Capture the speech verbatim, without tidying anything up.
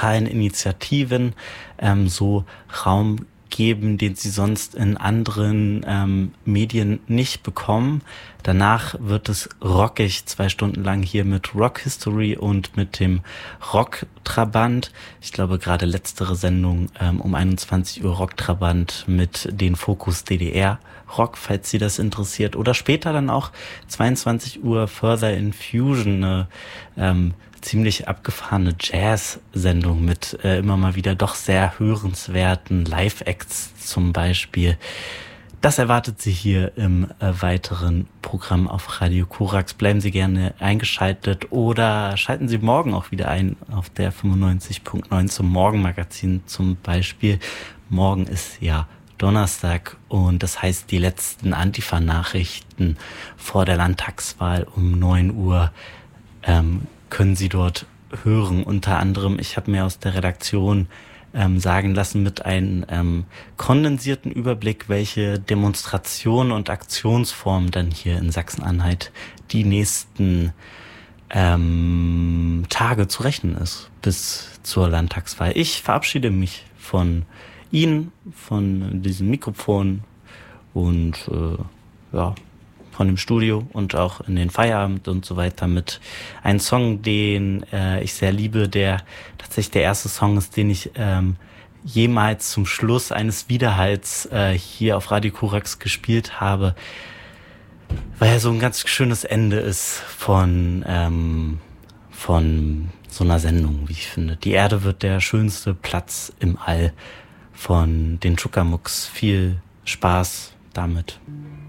lokalen Initiativen ähm, so Raum geben, den sie sonst in anderen ähm, Medien nicht bekommen. Danach wird es rockig, zwei Stunden lang hier mit Rock History und mit dem Rock Trabant. Ich glaube, gerade letztere Sendung ähm, um einundzwanzig Uhr Rock Trabant mit den Fokus D D R Rock, falls Sie das interessiert. Oder später dann auch zweiundzwanzig Uhr Further Infusion, eine ähm, ziemlich abgefahrene Jazz-Sendung mit äh, immer mal wieder doch sehr hörenswerten Live-Acts zum Beispiel. Das erwartet Sie hier im äh, weiteren Programm auf Radio Korax. Bleiben Sie gerne eingeschaltet oder schalten Sie morgen auch wieder ein auf der fünfundneunzig Komma neun zum Morgenmagazin zum Beispiel. Morgen ist ja Donnerstag und das heißt, die letzten Antifa-Nachrichten vor der Landtagswahl um neun Uhr ähm, können Sie dort hören. Unter anderem, ich habe mir aus der Redaktion ähm, sagen lassen, mit einem ähm, kondensierten Überblick, welche Demonstrationen und Aktionsformen dann hier in Sachsen-Anhalt die nächsten ähm, Tage zu rechnen ist bis zur Landtagswahl. Ich verabschiede mich von Ihnen, von diesem Mikrofon und äh, ja, von dem Studio und auch in den Feierabend und so weiter mit einem Song, den äh, ich sehr liebe, der tatsächlich der erste Song ist, den ich ähm, jemals zum Schluss eines Widerhalls äh, hier auf Radio Korax gespielt habe, weil er so ein ganz schönes Ende ist von ähm, von so einer Sendung, wie ich finde. Die Erde wird der schönste Platz im All von den Chukamuks. Viel Spaß damit.